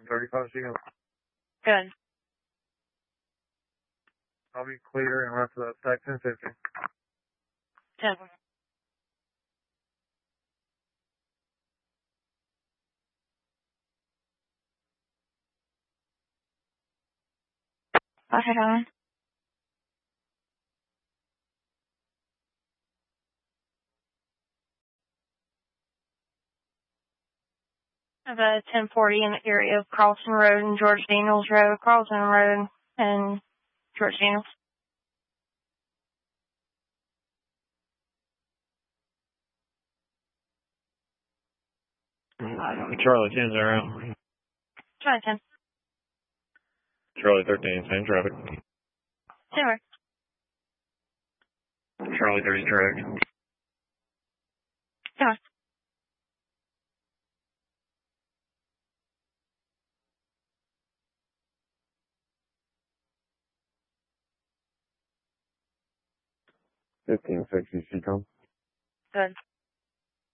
35 Seagull. Good. I'll be clear and run for that stack 1050. 10. I'll head on. I have a 1040 in the area of Carlson Road and George Daniels Road, Carlson Road and George Daniels. Charlie 10 0. Charlie 10. Charlie 13, same traffic. Similar. Charlie 30 traffic. Similar. $15.60 Seacom. Good.